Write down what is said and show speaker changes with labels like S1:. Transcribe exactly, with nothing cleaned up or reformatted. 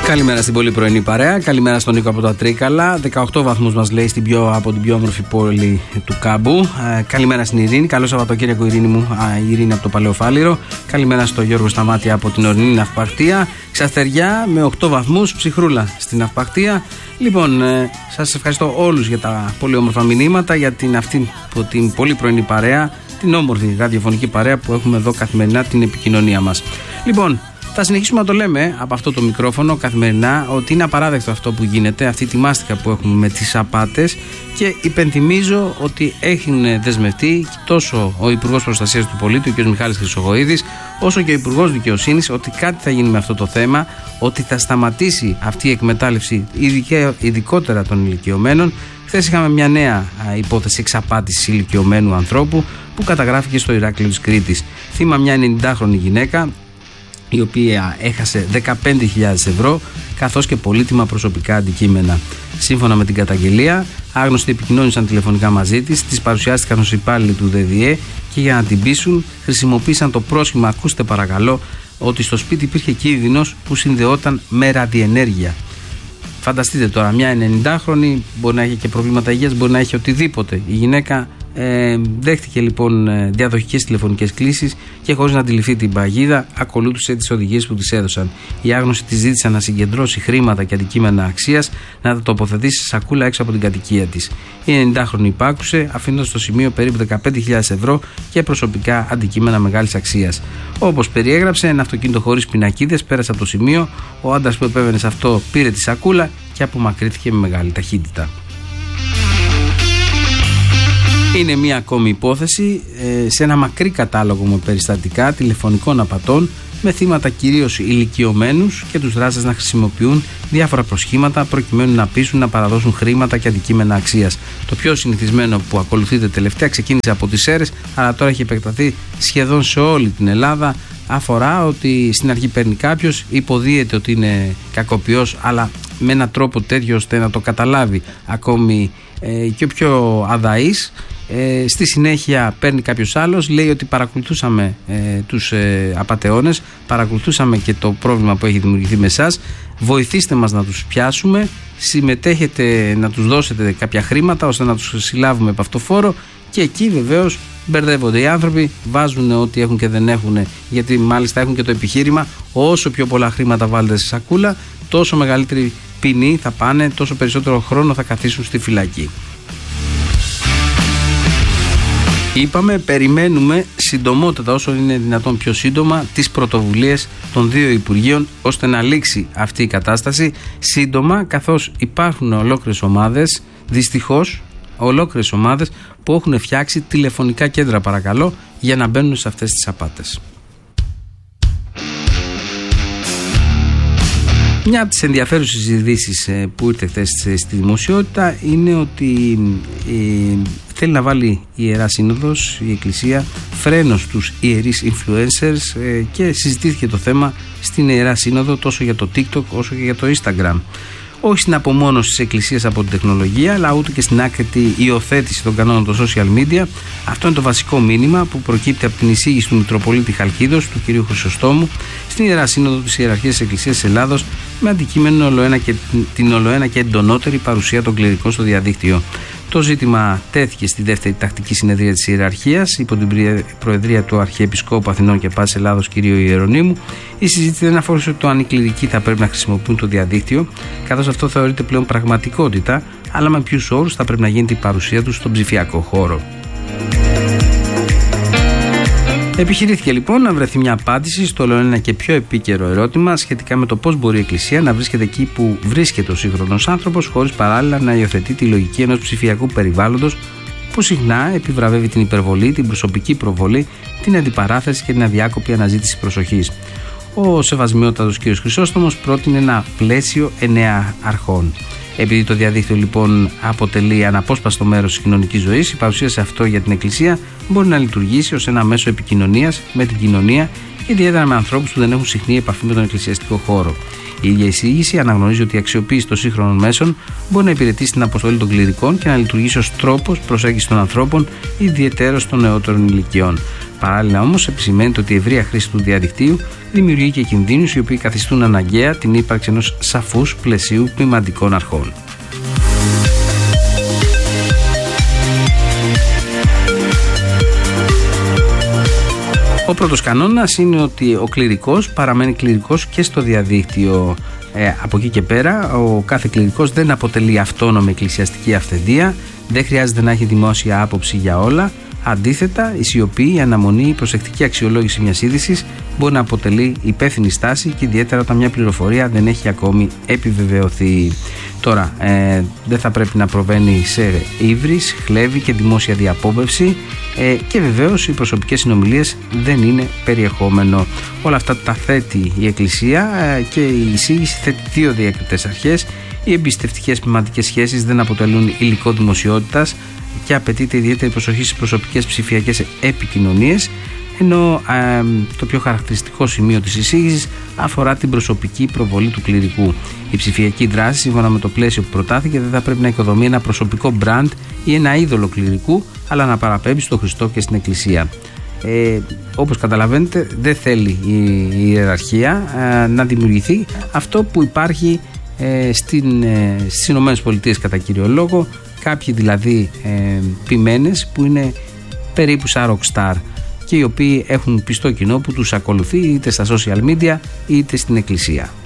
S1: Καλημέρα στην πολύ πρωινή παρέα. Καλημέρα στον Νίκο από τα Τρίκαλα. δεκαοκτώ βαθμούς μας λέει στην πιο, από την πιο όμορφη πόλη του Κάμπου. Ε, καλημέρα στην Ειρήνη. Καλό Σαββατοκύριακο, Ειρήνη μου. Α, η Ειρήνη από το Παλαιοφάλιρο. Καλημέρα στον Γιώργο Σταμάτη από την ορεινή Ναυπακτία. Ξαστεριά με οκτώ βαθμούς, ψυχρούλα στην Ναυπακτία. Λοιπόν, ε, σας ευχαριστώ όλους για τα πολύ όμορφα μηνύματα, για την, αυτή, την πολύ πρωινή παρέα, την όμορφη ραδιοφωνική παρέα που έχουμε εδώ καθημερινά την επικοινωνία μας. Λοιπόν, θα συνεχίσουμε να το λέμε από αυτό το μικρόφωνο καθημερινά ότι είναι απαράδεκτο αυτό που γίνεται, αυτή τη μάστιγα που έχουμε με τις απάτες, και υπενθυμίζω ότι έχουν δεσμευτεί τόσο ο Υπουργός Προστασίας του Πολίτη, ο κ. Μιχάλης Χρυσοχοΐδης, όσο και ο Υπουργός Δικαιοσύνης, ότι κάτι θα γίνει με αυτό το θέμα, ότι θα σταματήσει αυτή η εκμετάλλευση, ειδικότερα των ηλικιωμένων. Χθες είχαμε μια νέα υπόθεση εξαπάτησης ηλικιωμένου ανθρώπου που καταγράφηκε στο Ηράκλειο της Κρήτης. Θύμα μια ενενηντάχρονη γυναίκα, η οποία έχασε δεκαπέντε χιλιάδες ευρώ καθώς και πολύτιμα προσωπικά αντικείμενα. Σύμφωνα με την καταγγελία, άγνωστοι επικοινώνησαν τηλεφωνικά μαζί της, της παρουσιάστηκαν ως υπάλληλοι του ΔΔΕ και για να την πείσουν χρησιμοποίησαν το πρόσχημα «Ακούστε παρακαλώ» ότι στο σπίτι υπήρχε κίνδυνος που συνδεόταν με ραδιενέργεια. Φανταστείτε τώρα, μια ενενηντάχρονη μπορεί να έχει και προβλήματα υγείας, μπορεί να έχει οτιδήποτε. Η γυναίκα ε, δέχτηκε λοιπόν διαδοχικές τηλεφωνικές κλήσεις και χωρίς να αντιληφθεί την παγίδα, ακολούθησε τις οδηγίες που της έδωσαν. Οι άγνωστοι της ζήτησαν να συγκεντρώσει χρήματα και αντικείμενα αξίας, να τα τοποθετήσει σε σακούλα έξω από την κατοικία της. Η ενενηντάχρονη υπάκουσε, αφήνοντας στο σημείο περίπου δεκαπέντε χιλιάδες ευρώ και προσωπικά αντικείμενα μεγάλης αξίας. Όπως περιέγραψε, ένα αυτοκίνητο χωρίς πινακίδες πέρασε από το σημείο. Ο άντρας που επέβαινε σε αυτό πήρε τη σακούλα και απομακρύθηκε με μεγάλη ταχύτητα. Είναι μία ακόμη υπόθεση ε, σε ένα μακρύ κατάλογο με περιστατικά τηλεφωνικών απατών με θύματα κυρίως ηλικιωμένους και τους δράστες να χρησιμοποιούν διάφορα προσχήματα προκειμένου να πείσουν να παραδώσουν χρήματα και αντικείμενα αξίας. Το πιο συνηθισμένο που ακολουθείται τελευταία ξεκίνησε από τις Σέρρες, αλλά τώρα έχει επεκταθεί σχεδόν σε όλη την Ελλάδα. Αφορά ότι στην αρχή παίρνει κάποιος, υποδίεται ότι είναι κακοποιός, αλλά με έναν τρόπο τέτοιο ώστε να το καταλάβει ακόμη ε, και ο πιο αδαής. Ε, στη συνέχεια παίρνει κάποιος άλλος, λέει ότι παρακολουθούσαμε ε, τους ε, απατεώνες, παρακολουθούσαμε και το πρόβλημα που έχει δημιουργηθεί με εσάς, βοηθήστε μας να τους πιάσουμε, συμμετέχετε να τους δώσετε κάποια χρήματα ώστε να τους συλλάβουμε από αυτό φόρο. Και εκεί βεβαίως μπερδεύονται οι άνθρωποι, βάζουν ό,τι έχουν και δεν έχουν, γιατί μάλιστα έχουν και το επιχείρημα όσο πιο πολλά χρήματα βάλετε σε σακούλα, τόσο μεγαλύτερη ποινή θα πάνε, τόσο περισσότερο χρόνο θα καθίσουν στη φυλακή. Είπαμε, περιμένουμε συντομότατα, όσο είναι δυνατόν πιο σύντομα, τις πρωτοβουλίες των δύο Υπουργείων ώστε να λήξει αυτή η κατάσταση σύντομα, καθώς υπάρχουν ολόκληρες ομάδες, δυστυχώς ολόκληρες ομάδες που έχουν φτιάξει τηλεφωνικά κέντρα, παρακαλώ, για να μπαίνουν σε αυτές τις απάτες. Μια από τις ενδιαφέρουσες ειδήσεις που ήρθε χθες στη δημοσιότητα είναι ότι ε, θέλει να βάλει η Ιερά Σύνοδος, η Εκκλησία, φρένο στους ιερείς influencers ε, και συζητήθηκε το θέμα στην Ιερά Σύνοδο τόσο για το TikTok όσο και για το Instagram. Όχι στην απομόνωση της Εκκλησίας από την τεχνολογία, αλλά ούτε και στην άκρητη υιοθέτηση των κανόνων των social media. Αυτό είναι το βασικό μήνυμα που προκύπτει από την εισήγηση του Μητροπολίτη Χαλκίδος, του κ. Χρυσοστόμου, στην Ιερά Σύνοδο της Ιεραρχίας της Εκκλησίας της Ελλάδος, με αντικείμενο ολοένα και, την ολοένα και εντονότερη παρουσία των κληρικών στο διαδίκτυο. Το ζήτημα τέθηκε στη δεύτερη τακτική συνεδρία της Ιεραρχίας υπό την προεδρία του Αρχιεπισκόπου Αθηνών και Πάσης Ελλάδος κ. Ιερονύμου. Η συζήτηση δεν αφορούσε το αν οι κληρικοί θα πρέπει να χρησιμοποιούν το διαδίκτυο, καθώς αυτό θεωρείται πλέον πραγματικότητα, αλλά με ποιους όρους θα πρέπει να γίνεται η παρουσία τους στον ψηφιακό χώρο. Επιχειρήθηκε λοιπόν να βρεθεί μια απάντηση στο ολοένα και πιο επίκαιρο ερώτημα σχετικά με το πώς μπορεί η Εκκλησία να βρίσκεται εκεί που βρίσκεται ο σύγχρονος άνθρωπος, χωρίς παράλληλα να υιοθετεί τη λογική ενός ψηφιακού περιβάλλοντος που συχνά επιβραβεύει την υπερβολή, την προσωπική προβολή, την αντιπαράθεση και την αδιάκοπη αναζήτηση προσοχής. Ο σεβασμιότατος κ. Χρυσόστομος πρότεινε ένα πλαίσιο εννέα αρχών. Επειδή το διαδίκτυο λοιπόν αποτελεί αναπόσπαστο μέρος της κοινωνικής ζωής, η παρουσία σε αυτό για την Εκκλησία μπορεί να λειτουργήσει ως ένα μέσο επικοινωνίας με την κοινωνία, ιδιαίτερα με ανθρώπους που δεν έχουν συχνή επαφή με τον εκκλησιαστικό χώρο. Η ίδια εισήγηση αναγνωρίζει ότι η αξιοποίηση των σύγχρονων μέσων μπορεί να υπηρετήσει την αποστολή των κληρικών και να λειτουργήσει ως τρόπος προσέγγισης των ανθρώπων, ιδιαίτερα των νεότερων ηλικιών. Παράλληλα όμως επισημαίνεται ότι η ευρεία χρήση του διαδικτύου δημιουργεί και κινδύνους οι οποίοι καθιστούν αναγκαία την ύπαρξη ενός σαφούς πλαισίου ποιμαντικών αρχών. Ο πρώτος κανόνας είναι ότι ο κληρικός παραμένει κληρικός και στο διαδίκτυο. Ε, από εκεί και πέρα, ο κάθε κληρικός δεν αποτελεί αυτόνομη εκκλησιαστική αυθεντία, δεν χρειάζεται να έχει δημόσια άποψη για όλα. Αντίθετα, η σιωπή, η αναμονή, η προσεκτική αξιολόγηση μιας είδησης μπορεί να αποτελεί υπεύθυνη στάση και ιδιαίτερα όταν μια πληροφορία δεν έχει ακόμη επιβεβαιωθεί. Τώρα, ε, δεν θα πρέπει να προβαίνει σε ύβρις, χλέβη και δημόσια διαπόμπευση ε, και βεβαίως οι προσωπικές συνομιλίες δεν είναι περιεχόμενο. Όλα αυτά τα θέτει η Εκκλησία ε, και η εισήγηση θέτει δύο διακριτές αρχές. Οι εμπιστευτικές πνευματικές σχέσεις δεν αποτελούν υλικό δημοσιότητας και απαιτείται ιδιαίτερη προσοχή στις προσωπικές ψηφιακές επικοινωνίες, ενώ ε, το πιο χαρακτηριστικό σημείο της εισήγησης αφορά την προσωπική προβολή του κληρικού. Η ψηφιακή δράση, σύμφωνα με το πλαίσιο που προτάθηκε, δεν θα πρέπει να οικοδομεί ένα προσωπικό μπραντ ή ένα είδωλο κληρικού, αλλά να παραπέμπει στο Χριστό και στην Εκκλησία. Ε, όπως καταλαβαίνετε, δεν θέλει η, η ιεραρχία ε, να δημιουργηθεί αυτό που υπάρχει ε, στην, ε, στις ΗΠΑ κατά κύριο λόγο, κάποιοι δηλαδή ε, ποιμένες που είναι περίπου σαν rockstar και οι οποίοι έχουν πιστό κοινό που τους ακολουθεί είτε στα social media είτε στην εκκλησία.